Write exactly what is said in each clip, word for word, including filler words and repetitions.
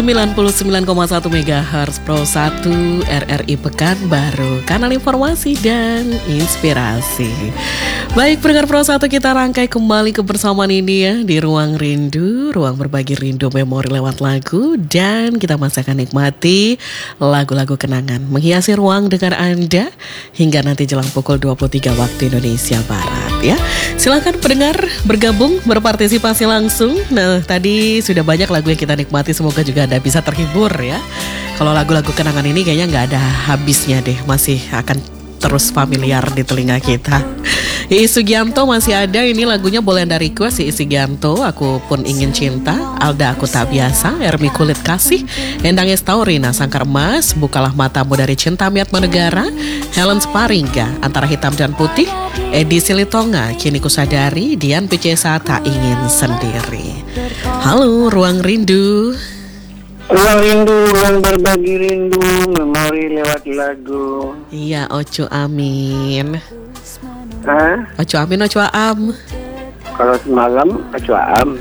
sembilan puluh sembilan koma satu megahertz Pro satu R R I Pekanbaru, kanal informasi dan inspirasi. Baik, pendengar Pro satu, kita rangkai kembali kebersamaan ini ya di Ruang Rindu, ruang berbagi rindu memori lewat lagu, dan kita masih akan nikmati lagu-lagu kenangan menghiasi ruang dengar Anda hingga nanti jelang pukul dua puluh tiga waktu Indonesia Barat ya. Silakan pendengar bergabung, berpartisipasi langsung. Nah, tadi sudah banyak lagu yang kita nikmati, semoga juga Anda bisa terhibur ya. Kalau lagu-lagu kenangan ini kayaknya nggak ada habisnya deh, masih akan terus familiar di telinga kita. Iis Sugianto masih ada, ini lagunya boleh Anda request. Iis Sugianto, Aku Pun Ingin Cinta, Alda Aku Tak Biasa, Ermi Kulit Kasih, Endang Estaurina, Sangkar Emas, Bukalah Matamu Dari Cinta Miat Menegara, Helen Sparingga, Antara Hitam dan Putih, Edi Silitonga, Kini Ku Sadari, Dian Picesa, Tak Ingin Sendiri. Halo, Ruang Rindu. Ruang rindu, ruang berbagi rindu, memori lewat lagu. Iya, Ocu Amin. Hah? Ocu Amin, Ocu Am. Kalau semalam Ocu Am.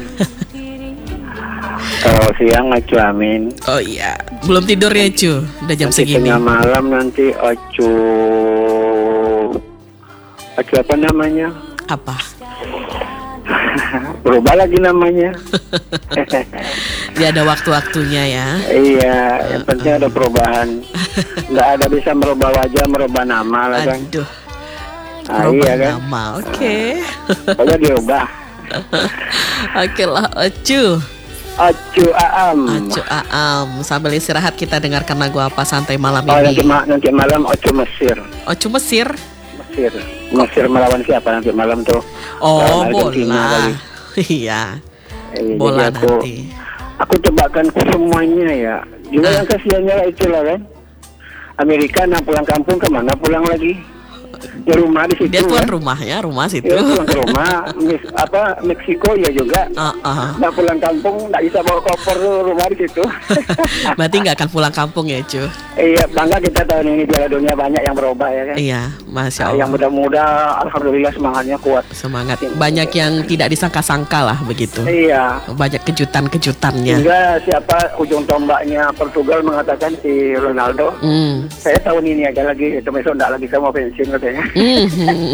Kalau siang Ocu Amin. Oh iya, belum tidur ya Cu? Udah jam Nanti segini. tengah malam nanti Ocu Ocu apa namanya? Apa? Berubah lagi namanya. Dia ada waktu-waktunya ya. Iya, yang penting ada perubahan. Nggak ada bisa merubah wajah, merubah nama lah kan. Aduh. Ah, Merubah iya kan. nama, oke. Pokoknya diubah. Oke lah, Ocu. Ocu Aam. Ocu Aam. Sambil istirahat kita dengarkan lagu apa santai malam Oh, ini? nanti, ma- nanti malam Ocu Mesir. Ocu Mesir. Mesir. Mesir melawan siapa nanti malam tuh? Oh, Melawan Argentina bola. kali. Iya. Eh, Bola jadi aku, nanti. Aku tebakan ke semuanya ya. Juga Nah. yang kasihannya lah itulah kan. Amerika nah pulang kampung kemana pulang lagi? Di rumah di situ. Dia tuan kan? rumahnya, rumah situ. Ya, pulang ke rumah. Mis- apa Meksiko ya juga. Uh-uh. Nggak pulang kampung, nggak bisa bawa koper rumah di situ. Berarti nggak akan pulang kampung ya, Cu? Iya, bangga kita tahun ini Piala Dunia banyak yang berubah ya kan. Iya, Masya Nah, Allah. yang muda-muda, alhamdulillah semangatnya kuat. Semangat. Banyak yang tidak disangka-sangka lah begitu. Iya. Banyak kejutan-kejutannya. Hingga siapa ujung tombaknya Portugal mengatakan si Ronaldo, Hmm. saya tahun ini aja lagi, itu besok enggak lagi saya mau pensiun katanya. Hmm.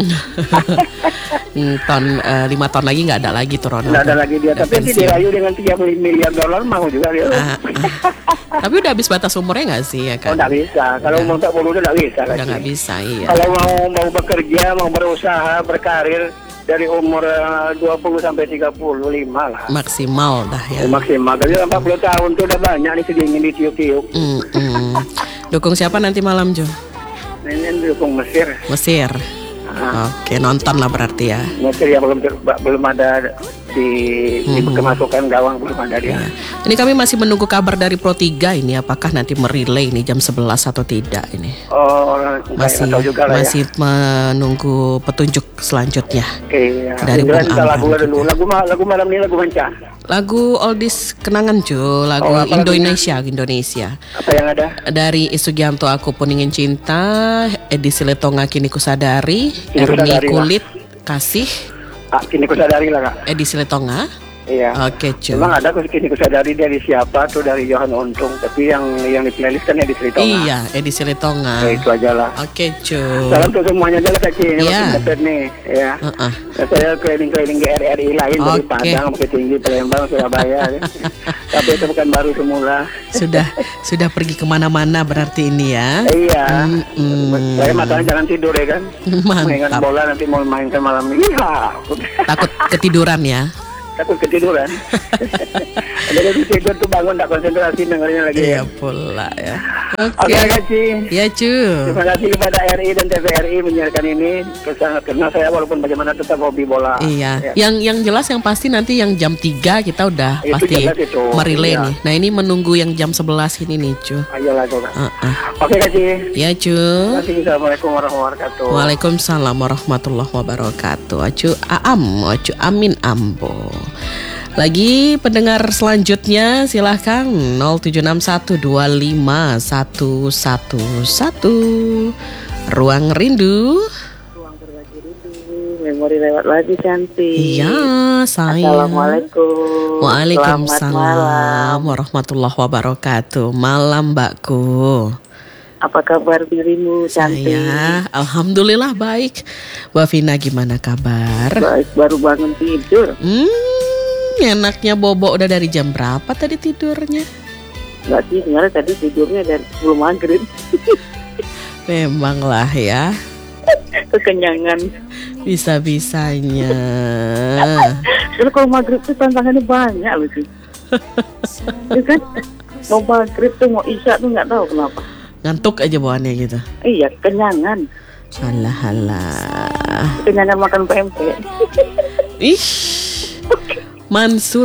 Hmm, ton eh, lima tahun lagi nggak ada lagi tuh Ronaldo. Enggak ada lagi dia, Udah tapi nanti pensiun. dirayu dengan tiga puluh miliar dolar mau juga dia. Ah, ah. Tapi udah habis batas umurnya nggak sih ya Oh kan? enggak bisa, kalau Udah. mau tak puluh udah enggak bisa Udah lagi. nggak bisa, iya. Kalau mau mau bekerja, mau berusaha, berkarir dari umur eh, dua puluh sampai tiga puluh lima lah. Maksimal dah ya. Maksimal, tapi empat puluh tahun tuh udah banyak nih sedingin ditiup-tiup. Hmm, hmm. Dukung siapa nanti malam, Jo? Ini dukung Mesir. Mesir. Ah. Oke, nonton lah berarti ya. Mesir yang belum ter- belum ada di, di Hmm. kemasukan gawang, belum ada dia. Iya. Ini kami masih menunggu kabar dari Pro tiga ini, apakah nanti merelay ini jam sebelas atau tidak ini. Oh, nggak Masih tahu juga lah masih ya. menunggu petunjuk selanjutnya. Iya. dari Jelas Bung kita Amran lagu dulu. juga. Lagu ma- lagu malam ini lagu manca. Lagu oldies kenangan, Jo, lagu Oh, apa Indonesia, Indonesia. Apa yang ada? Dari Iis Sugianto, Aku Pun Ingin Cinta, Edi Silitonga, Kini Ku Sadari, Kini Ku Erni Sadari, Kulit Kasih, Ah, kini ku sadari lah kak. Edi Silitonga. Iya. Oke, Jo. Memang ada kini ku sadari dari siapa tuh, dari Johan Untung. Tapi yang yang di playlist kan ya di Sri Tonga. Iya, Edi Silitonga. Ya, itu aja lah. Oke, Jo. Salam untuk semuanya aja lah Kak Ci. Ini Iya. makin deket nih. Ya. Uh-uh. Nah, saya keliling-keliling di R R I lain dari Oke. Padang, Bukit Tinggi, Palembang, Surabaya. Ya. Tapi itu bukan baru semula. Sudah sudah pergi kemana-mana berarti ini ya. Iya. Mm-mm. Saya matanya jangan tidur ya kan. Mengingat Mantap. bola nanti mau mainkan malam ini. Iya. Takut ketiduran ya. Takut ketiduran. Ada yang tidur tuh bangun tak konsentrasi dengerinnya lagi. Iya pula ya. Oke, Oke. Kak Ci. Ya, Cu. Terima kasih kepada R I dan T V R I menyiarkan ini. Sangat karena saya walaupun bagaimana tetap hobi bola. Iya. Ya. Yang yang jelas yang pasti nanti yang jam tiga kita udah Itu pasti jelas itu. merilai Iya. nih. Nah, ini menunggu yang jam sebelas ini nih, Cu. Ayolah coba. Uh-uh. Oke Kak Ci. Ya, Cu. Terima kasih. Assalamualaikum warahmatullahi wabarakatuh. Waalaikumsalam warahmatullahi wabarakatuh. Acu Aam, Acu Amin Ambo. Lagi pendengar selanjutnya silahkan nol tujuh enam satu dua lima satu satu satu. Ruang Rindu. Ruang berbagi rindu, memori lewat lagi cantik. Iya, saya. Assalamualaikum. Waalaikumsalam Selamat malam. warahmatullahi wabarakatuh. Malam, Mbakku. Apa kabar dirimu cantik? Saya alhamdulillah baik. Mbak Vina gimana kabar? Baik, baru bangun tidur. Hmm, enaknya bobo udah dari jam berapa tadi tidurnya? Enggak sih, sebenarnya tadi tidurnya dari sebelum maghrib. Memanglah ya, Kekenyangan. bisa-bisanya. Karena kalau maghrib tuh tantangannya banyak loh sih. Ya kan? Mau maghrib tuh mau isya tuh nggak tahu kenapa. Ngantuk aja bawaannya gitu. Iya, kenyangan. Alah alah. Kenyangan makan P M P. Ih, Mansur.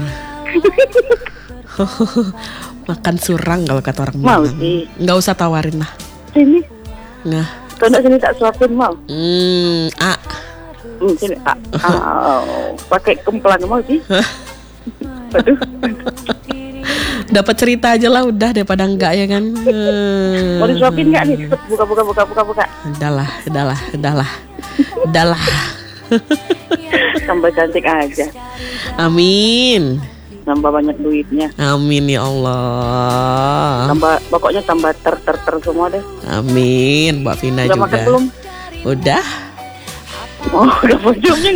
Makan surang kalau kata orang Mau Minang. sih. Nggak usah tawarin lah. Sini, Nah, kalau nggak sini tak suapin mau. hmm, ah, Hmm, sini, ah, ah, pakai kemplang mau sih. Aduh, dapat cerita aja lah udah daripada enggak ya kan. Hmm. mau disuapin nggak nih? Buka, buka, buka, buka, buka. Udahlah, udahlah, udahlah, udahlah. Tambah cantik aja, Amin, tambah banyak duitnya, amin ya Allah. tambah pokoknya tambah ter ter ter semua deh. Amin, Mbak Vina Udah juga. makan belum? Udah. Oh, udah bojongnya.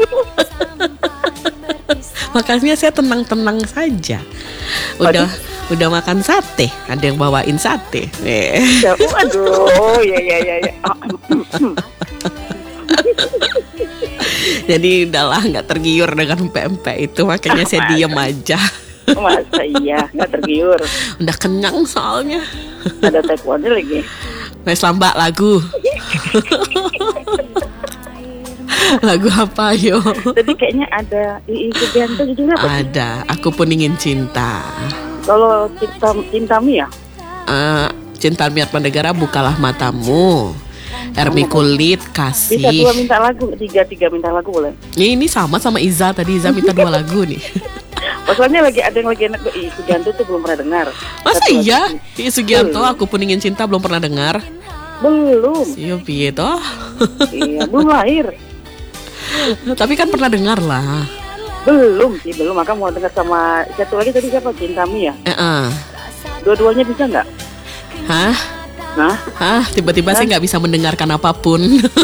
Makanya saya tenang-tenang saja. Udah, udah makan sate. Ada yang bawain sate. Eh. Ya, aduh, ya ya ya ya. Ah, Jadi udahlah nggak tergiur dengan P M P itu, makanya saya diem aja. masa iya nggak tergiur? Udah kenyang soalnya. Ada taekwondo lagi. Wes lambak lagu. Lagu apa yo? Tadi kayaknya ada Iis Sugianto judulnya apa? Ada. Aku pun ingin cinta. Kalau cinta cintami ya? Eh, cinta miat negara, bukalah matamu. Ermi kulit Bisa kasih. dua minta lagu, tiga tiga minta lagu boleh. Ini, ini sama sama Iza tadi. Iza minta dua lagu nih. Masalahnya lagi ada yang lagi enak. Iis Sugianto tuh belum pernah dengar. Masa Satu iya? lagu. Iis Sugianto, aku pun ingin cinta belum pernah dengar. Belum. Iya piye toh? Iya, belum lahir. Tapi kan pernah dengar lah. Belum sih, belum. Maka mau dengar sama satu lagi tadi siapa? Cintami ya? Eh, eh. Dua-duanya bisa nggak? Hah? Nah, Hah? Tiba-tiba saya nggak bisa mendengarkan apapun.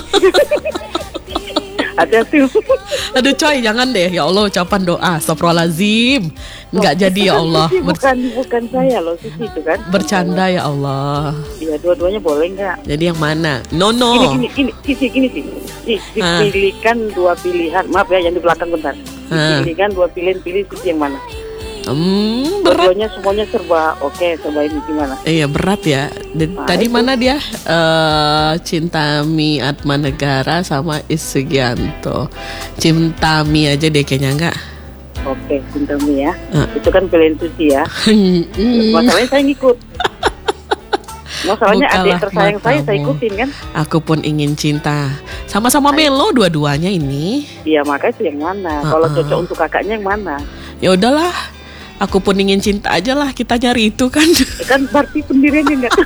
hati-hati. Aduh coy, jangan deh. Ya Allah, ucapan doa. Astagfirullahaladzim. Nggak jadi ya Allah. Sisi Ber- bukan bukan saya loh, Sisi itu kan. bercanda ya Allah. Iya, dua-duanya boleh nggak? Jadi yang mana? No Gini, no. gini, gini, Sisi, gini sih. Di, Ah. dipilihkan dua pilihan. Maaf ya, yang di belakang bentar. Ah. Dipilihkan dua pilihan, pilih Sisi yang mana? Hmm, berat. Dua-duanya semuanya serba oke, serba ini gimana? Iya berat ya. D- Nah, Tadi itu. mana dia? Eh, Cintami Atmanegara sama Is Sugianto. Cintami aja deh kayaknya enggak. Oke, Cintami ya. Ah. Itu kan pilihan Susi ya. Hmm. Masalahnya saya ngikut. Masalahnya adik Bukalah tersayang saya, saya matamu. ikutin kan. Aku pun ingin cinta. Sama-sama melo dua-duanya ini. Iya, makanya itu yang mana? Ah, Kalau ah. cocok untuk kakaknya yang mana? Ya udahlah. Aku pun ingin cinta aja lah, kita nyari itu kan. Kan berarti pendiriannya enggak.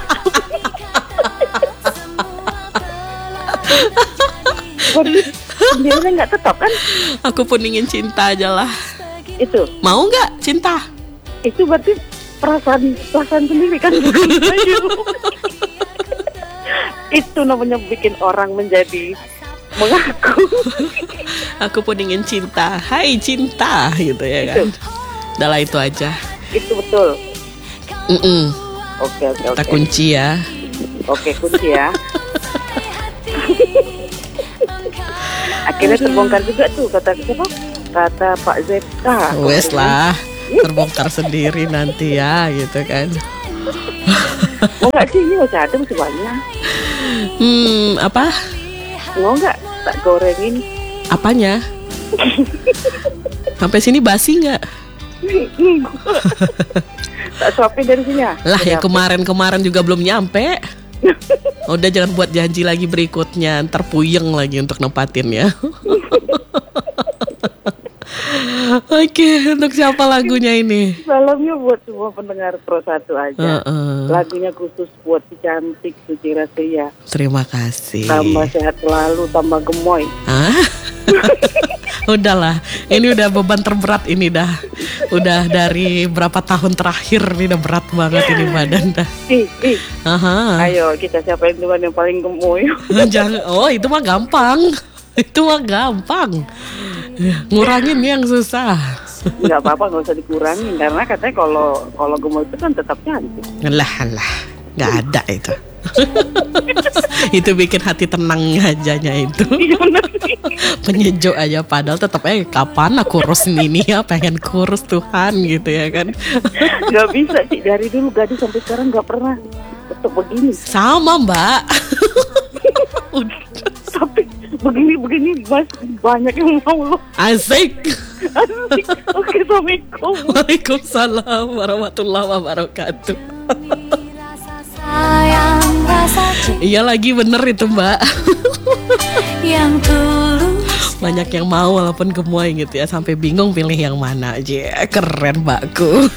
Berarti pendiriannya enggak tetap kan? Aku pun ingin cinta aja lah. Itu. Mau nggak cinta? Itu berarti perasaan perasaan sendiri kan, bukan saya. Itu namanya bikin orang menjadi mengaku. Aku pun ingin cinta. Hai cinta gitu ya kan. Itu. Udahlah itu aja. Itu betul. Mm-mm. Oke, oke, Kita oke. kunci ya. Oke, kunci ya. Akhirnya terbongkar juga tuh kata siapa? Kata Pak Zeta. Wes lah, terbongkar sendiri nanti ya gitu kan. Mau nggak sih, ini masih ada masih banyak. Hmm, apa? Mau nggak tak gorengin? Apanya? Sampai sini basi nggak? Tak suapin dari sini ya? Lah ya Udah. kemarin-kemarin juga belum nyampe. Udah jangan buat janji lagi berikutnya, ntar puyeng lagi untuk nempatin ya. Oke, untuk siapa lagunya ini? Salamnya buat semua pendengar Pro satu aja. Uh-uh. Lagunya khusus buat si cantik Suci Rasia. Terima kasih. Tambah sehat selalu, tambah gemoy. Ah? Udahlah, ini udah beban terberat ini dah. Udah dari berapa tahun terakhir ini udah berat banget ini badan dah. Ih, ih. Aha. Ayo kita siapain Tuhan yang paling gemoy. Jangan, oh itu mah gampang. Itu mah gampang. Ngurangin yang susah. Nggak apa-apa, nggak usah dikurangin karena katanya kalau kalau gemoy itu kan tetap cantik. Lah lah, nggak ada itu. Itu bikin hati tenang ajanya itu. Penyejuk aja, padahal tetap eh kapan aku kurus ini ya, pengen kurus Tuhan gitu ya kan. Nggak bisa sih, dari dulu gadis sampai sekarang nggak pernah tetap begini. Sama Mbak. Tapi begini-begini masih banyak yang mau loh. Asik. Asik. Oke, Assalamualaikum. Waalaikumsalam warahmatullahi wabarakatuh. Iya lagi bener itu Mbak. Yang tulus. Banyak yang mau walaupun gemoy gitu ya, sampai bingung pilih yang mana aja. Keren Mbakku.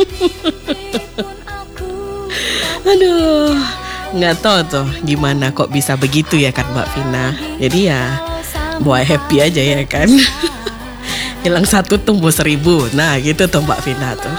Aduh, nggak tahu tuh gimana kok bisa begitu ya kan Mbak Vina. Jadi ya buat happy aja ya kan. Hilang satu tumbuh seribu. Nah gitu tuh Mbak Vina tuh.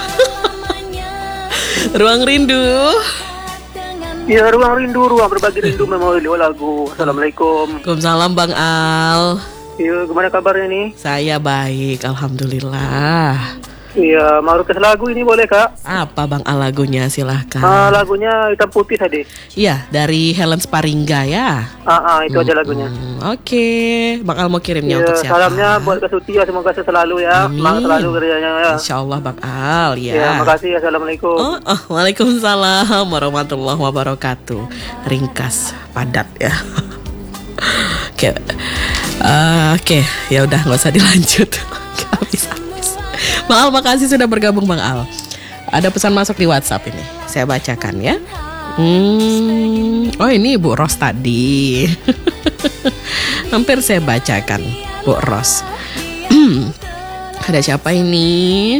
Ruang Rindu. Ya, ruang rindu, ruang berbagi rindu memori lagu. Assalamualaikum. Waalaikumsalam Bang Al. Iya, gimana kabarnya nih? Saya baik, alhamdulillah. Iya, mau request lagu ini boleh kak? Apa Bang Al lagunya, silahkan. Ah, lagunya hitam putih tadi. Iya, dari Helen Sparingga ya. Ah, ah itu aja lagunya. Hmm, Oke, Bang Al mau kirimnya Iya, untuk siapa? salamnya buat Kak Sutia, semoga sehat selalu ya. Amin. Semangat selalu kerjanya ya. Insya Allah Bang Al ya. Ya, makasih. Assalamualaikum. Oh, oh, Waalaikumsalam warahmatullahi wabarakatuh. Ringkas, padat ya. Oke, Eh, oke, ya udah nggak usah dilanjut. Habis-habis. Bang Al, makasih sudah bergabung Bang Al. Ada pesan masuk di WhatsApp ini, saya bacakan ya. Hmm, oh ini Bu Ros tadi. Hampir saya bacakan Bu Ros. Ada siapa ini?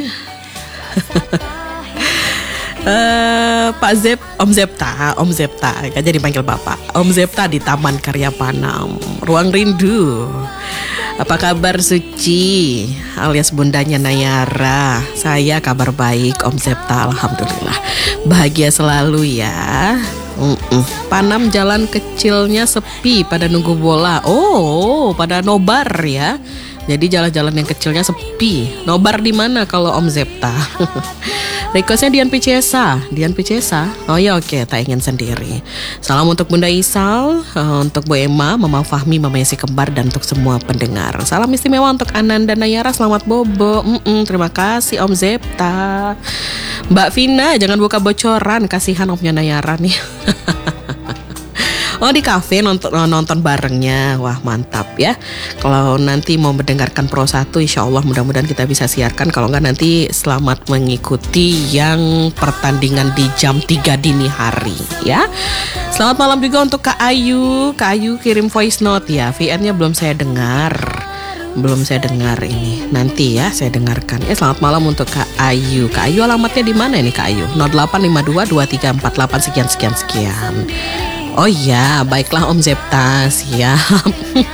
Uh, Pak Zep, Om Zepta, Om Zepta, kan jadi panggil Bapak. Om Zepta di Taman Karya Panam, Ruang Rindu. Apa kabar Suci, alias bundanya Nayara? Saya kabar baik Om Zepta, alhamdulillah. Bahagia selalu ya. Mm-mm. Panam jalan kecilnya sepi pada nunggu bola. Oh, pada nobar ya. Jadi jalan-jalan yang kecilnya sepi. Nobar di mana kalau Om Zepta? Requestnya Dian Picesa, Dian Picesa. Oh ya oke, tak ingin sendiri. Salam untuk Bunda Isal, uh, untuk Bu Emma, Mama Fahmi, Mama Yesi Kembar, dan untuk semua pendengar. Salam istimewa untuk Ananda Nayara, selamat bobo. Mm-mm, terima kasih Om Zepta. Mbak Vina, jangan buka bocoran, kasihan Omnya Nayara nih. Oh di kafe nonton nonton barengnya, wah mantap ya. Kalau nanti mau mendengarkan Pro satu, insya Allah mudah-mudahan kita bisa siarkan. Kalau enggak nanti selamat mengikuti yang pertandingan di jam tiga dini hari ya. Selamat malam juga untuk Kak Ayu. Kak Ayu kirim voice note ya, V N-nya belum saya dengar. Belum saya dengar ini. Nanti ya saya dengarkan. Eh selamat malam untuk Kak Ayu. Kak Ayu alamatnya di mana ini Kak Ayu? nol delapan lima dua dua tiga empat delapan sekian sekian sekian. Oh iya, baiklah Om Zepta, siap.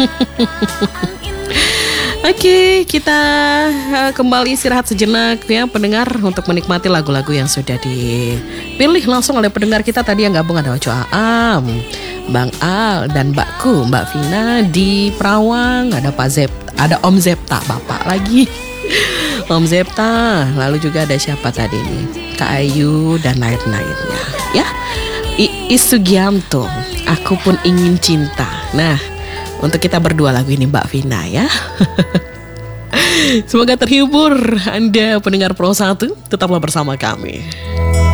Oke, kita uh, kembali istirahat sejenak ya pendengar, untuk menikmati lagu-lagu yang sudah dipilih langsung oleh pendengar kita tadi yang gabung. Ada Oco Aam, Bang Al, dan Mbakku Mbak Vina di Perawang. Ada Pak Zep, ada Om Zepta, Bapak lagi. Om Zepta, lalu juga ada siapa tadi nih? Kak Ayu dan lain-lainnya ya. Iis Sugianto, Aku Pun Ingin Cinta. Nah, untuk kita berdua lagu ini Mbak Vina ya. Semoga terhibur Anda pendengar Pro satu, tetaplah bersama kami.